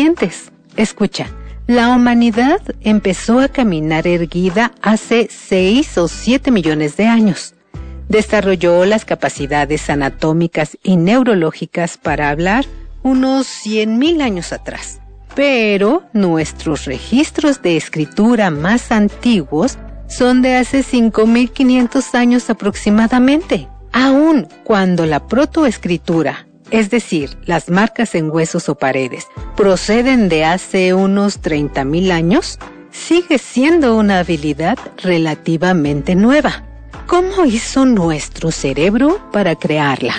recientes. Escucha, la humanidad empezó a caminar erguida hace 6 o 7 millones de años. Desarrolló las capacidades anatómicas y neurológicas para hablar unos 100,000 años atrás. Pero nuestros registros de escritura más antiguos son de hace 5,500 años aproximadamente. Aun cuando la protoescritura, es decir, las marcas en huesos o paredes, proceden de hace unos 30,000 años, sigue siendo una habilidad relativamente nueva. ¿Cómo hizo nuestro cerebro para crearla?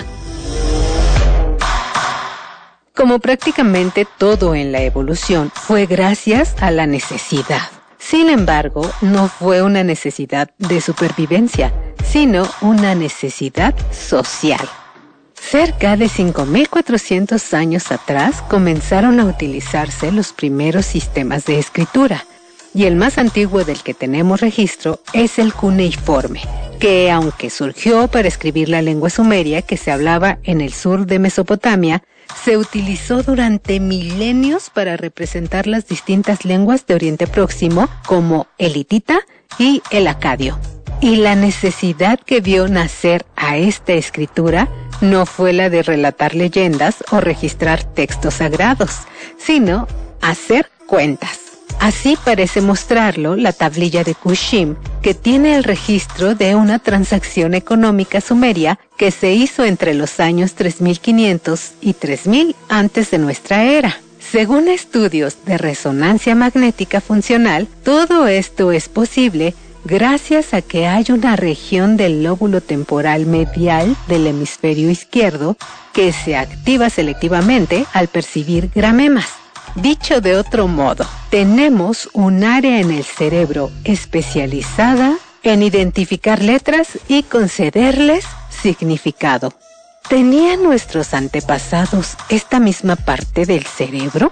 Como prácticamente todo en la evolución, fue gracias a la necesidad. Sin embargo, no fue una necesidad de supervivencia, sino una necesidad social. Cerca de 5,400 años atrás comenzaron a utilizarse los primeros sistemas de escritura, y el más antiguo del que tenemos registro es el cuneiforme, que aunque surgió para escribir la lengua sumeria que se hablaba en el sur de Mesopotamia, se utilizó durante milenios para representar las distintas lenguas de Oriente Próximo como el hitita y el acadio. Y la necesidad que vio nacer a esta escritura no fue la de relatar leyendas o registrar textos sagrados, sino hacer cuentas. Así parece mostrarlo la tablilla de Kushim, que tiene el registro de una transacción económica sumeria que se hizo entre los años 3500 y 3000 antes de nuestra era. Según estudios de resonancia magnética funcional, todo esto es posible gracias a que hay una región del lóbulo temporal medial del hemisferio izquierdo que se activa selectivamente al percibir gramemas. Dicho de otro modo, tenemos un área en el cerebro especializada en identificar letras y concederles significado. ¿Tenían nuestros antepasados esta misma parte del cerebro?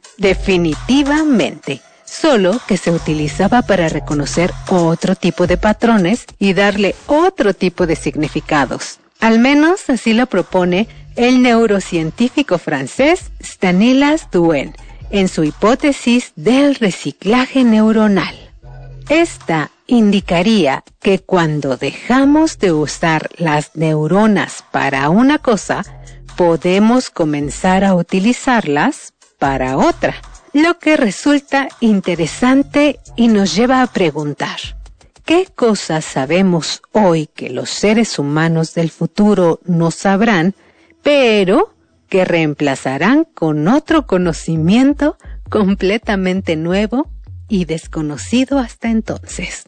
Definitivamente, solo que se utilizaba para reconocer otro tipo de patrones y darle otro tipo de significados. Al menos así lo propone el neurocientífico francés Stanislas Dehaene en su hipótesis del reciclaje neuronal. Esta indicaría que cuando dejamos de usar las neuronas para una cosa, podemos comenzar a utilizarlas para otra, lo que resulta interesante y nos lleva a preguntar, ¿qué cosas sabemos hoy que los seres humanos del futuro no sabrán, pero que reemplazarán con otro conocimiento completamente nuevo y desconocido hasta entonces?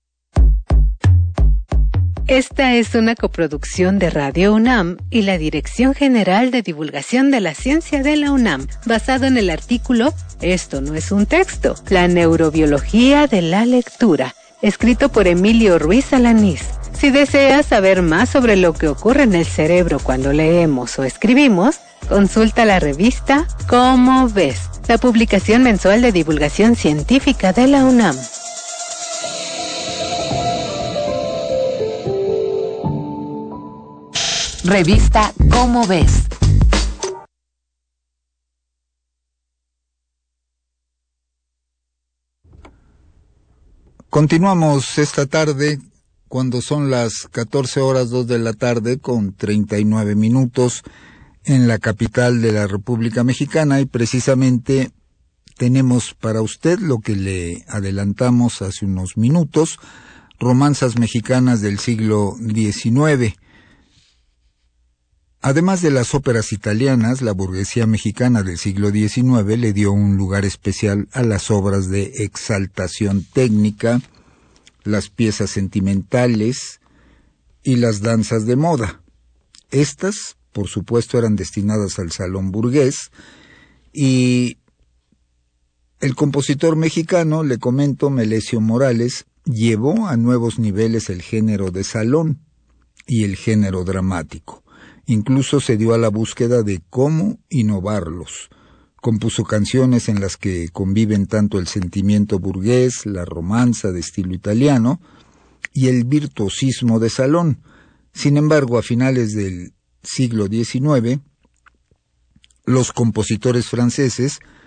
Esta es una coproducción de Radio UNAM y la Dirección General de Divulgación de la Ciencia de la UNAM, basado en el artículo Esto no es un texto, la neurobiología de la lectura, escrito por Emilio Ruiz Alanís. Si deseas saber más sobre lo que ocurre en el cerebro cuando leemos o escribimos, consulta la revista ¿Cómo ves?, la publicación mensual de divulgación científica de la UNAM. Revista ¿Cómo ves? Continuamos esta tarde cuando son las 14:02 de la tarde con 39 minutos en la capital de la República Mexicana, y precisamente tenemos para usted lo que le adelantamos hace unos minutos, romanzas mexicanas del siglo XIX. Además de las óperas italianas, la burguesía mexicana del siglo XIX le dio un lugar especial a las obras de exaltación técnica, las piezas sentimentales y las danzas de moda. Estas, por supuesto, eran destinadas al salón burgués, y el compositor mexicano, le comento, Melesio Morales, llevó a nuevos niveles el género de salón y el género dramático. Incluso se dio a la búsqueda de cómo innovarlos. Compuso canciones en las que conviven tanto el sentimiento burgués, la romanza de estilo italiano y el virtuosismo de salón. Sin embargo, a finales del siglo XIX, los compositores franceses